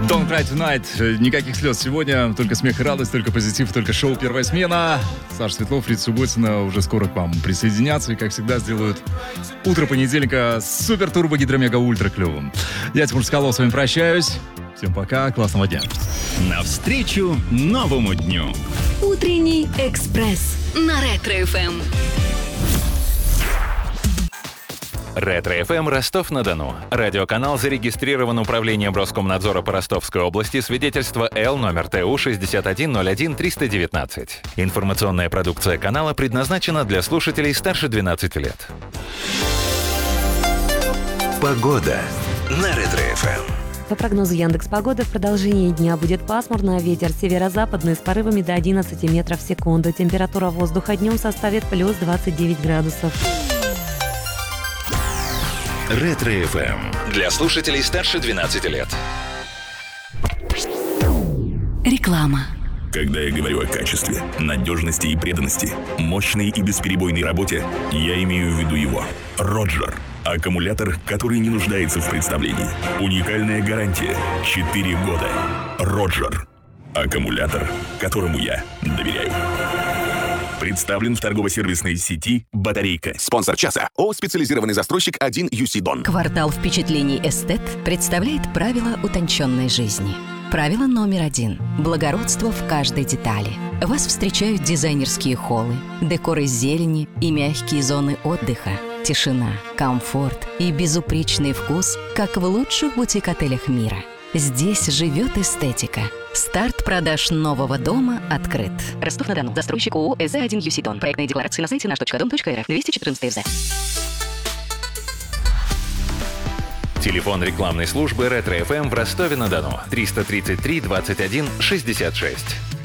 Don't Cry Tonight. Никаких слез сегодня, только смех и радость, только позитив, только шоу «Первая смена». Саша Светлов, Рита Субботина уже скоро к вам присоединятся и, как всегда, сделают утро понедельника супер-турбо-гидро-мега-ультра клевым. Я, Тимур Скалов, с вами прощаюсь. Всем пока, классного дня. Навстречу новому дню. Утренний экспресс на Ретро-ФМ. Ретро-ФМ Ростов-на-Дону. Радиоканал зарегистрирован Управлением Роскомнадзора по Ростовской области. Свидетельство Л номер ТУ 6101319. Информационная продукция канала предназначена для слушателей старше 12 лет. Погода на Ретро-ФМ. По прогнозу Яндекс.Погоды в продолжении дня будет пасмурно, ветер северо-западный с порывами до 11 метров в секунду. Температура воздуха днем составит плюс 29 градусов. Ретро-ФМ. Для слушателей старше 12 лет. Реклама. Когда я говорю о качестве, надежности и преданности, мощной и бесперебойной работе, я имею в виду его. Роджер. Аккумулятор, который не нуждается в представлении. Уникальная гарантия. 4 года. Роджер. Аккумулятор, которому я доверяю. Представлен в торгово-сервисной сети «Батарейка». Спонсор часа – ООО «Специализированный застройщик 1 UC Дон». Квартал впечатлений «Эстет» представляет правила утонченной жизни. Правило номер 1. Благородство в каждой детали. Вас встречают дизайнерские холлы, декор из зелени и мягкие зоны отдыха. Тишина, комфорт и безупречный вкус, как в лучших бутик-отелях мира. Здесь живет эстетика. Старт продаж нового дома открыт. Ростов-на-Дону. Застройщик ООО «СЗ1 UC Дон». Проектные декларации на сайте наш.дом.рф. 214 ФЗ. Телефон рекламной службы Ретро-ФМ в Ростове-на-Дону. 333 21 66.